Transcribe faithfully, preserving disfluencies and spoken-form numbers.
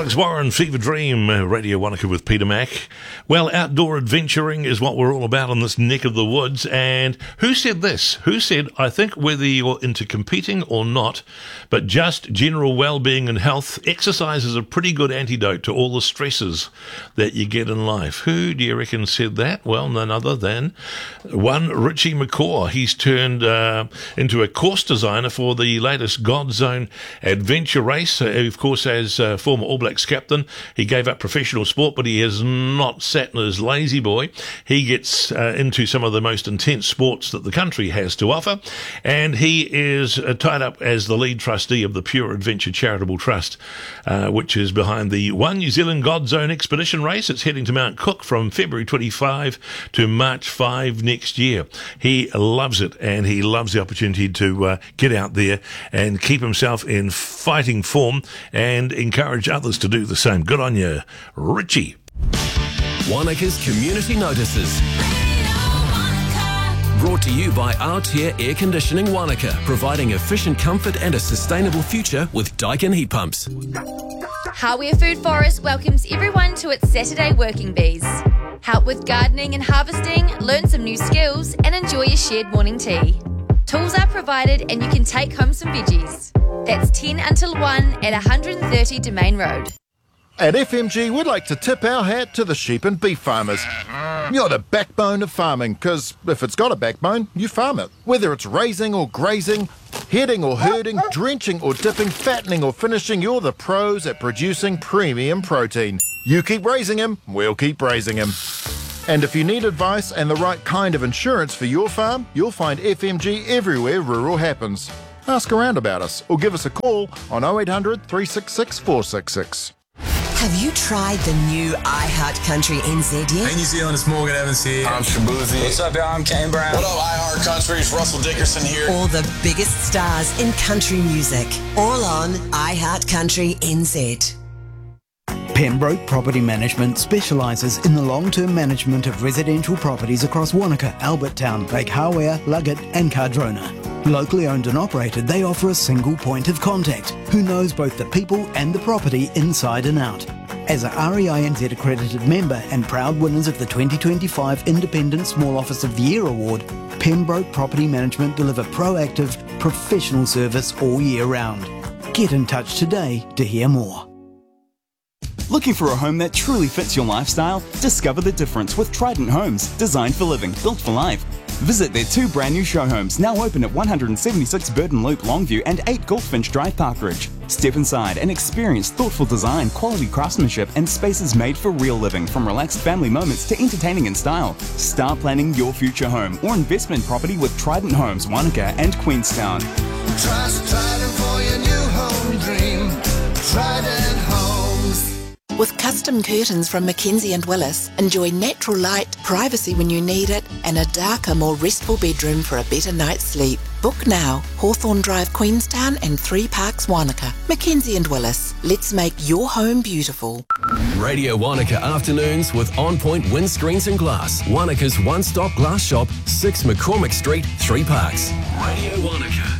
Alex Warren, Fever Dream, uh, Radio Wanaka with Peter Mac. Well, outdoor adventuring is what we're all about in this neck of the woods. And who said this? Who said, I think whether you're into competing or not, but just general well-being and health, exercise is a pretty good antidote to all the stresses that you get in life. Who do you reckon said that? Well, none other than one Richie McCaw. He's turned uh, into a course designer for the latest Godzone adventure race. Uh, of course, as uh, former All Blacks captain, he gave up professional sport, but he has not sat in his lazy boy. He gets uh, into some of the most intense sports that the country has to offer, and he is uh, tied up as the lead trustee of the Pure Adventure Charitable Trust, uh, which is behind the One New Zealand Godzone Expedition race. It's heading to Mount Cook from February twenty-fifth to March fifth next year. He loves it, and he loves the opportunity to uh, get out there and keep himself in fighting form and encourage others to do the same. Good on you, Richie. Wanaka's Community Notices. Brought to you by Altair Air Conditioning Wanaka, providing efficient comfort and a sustainable future with Daikin heat pumps. Hardware Food Forest welcomes everyone to its Saturday Working Bees. Help with gardening and harvesting, learn some new skills, and enjoy a shared morning tea. Tools are provided and you can take home some veggies. That's ten until one at one hundred thirty Domain Road. At F M G, we'd like to tip our hat to the sheep and beef farmers. You're the backbone of farming, because if it's got a backbone, you farm it. Whether it's raising or grazing, heading or herding, drenching or dipping, fattening or finishing, you're the pros at producing premium protein. You keep raising him, we'll keep raising him. And if you need advice and the right kind of insurance for your farm, you'll find F M G everywhere rural happens. Ask around about us or give us a call on oh eight hundred, three six six, four six six. Have you tried the new iHeart Country N Z yet? Hey New Zealand, it's Morgan Evans here. I'm Shabuzi. What's up, y'all? I'm Kane Brown. What up, iHeart Country? It's Russell Dickerson here. All the biggest stars in country music, all on iHeart Country N Z. Pembroke Property Management specialises in the long-term management of residential properties across Wanaka, Albertown, Lake Hawea, Luggett and Cardrona. Locally owned and operated, they offer a single point of contact who knows both the people and the property inside and out. As a R E I N Z accredited member and proud winners of the twenty twenty-five Independent Small Office of the Year Award, Pembroke Property Management deliver proactive, professional service all year round. Get in touch today to hear more. Looking for a home that truly fits your lifestyle? Discover the difference with Trident Homes, designed for living, built for life. Visit their two brand new show homes, now open at one seventy-six Burton Loop, Longview and eight Goldfinch Drive, Parkridge. Step inside and experience thoughtful design, quality craftsmanship and spaces made for real living, from relaxed family moments to entertaining in style. Start planning your future home or investment property with Trident Homes, Wanaka and Queenstown. Trust Trident for your new home dream. Trident Homes. With custom curtains from Mackenzie and Willis, enjoy natural light, privacy when you need it, and a darker, more restful bedroom for a better night's sleep. Book now. Hawthorne Drive, Queenstown and Three Parks, Wanaka. Mackenzie and Willis. Let's make your home beautiful. Radio Wanaka Afternoons with On Point Windscreens and Glass. Wanaka's one-stop glass shop, six McCormick Street, Three Parks. Radio Wanaka.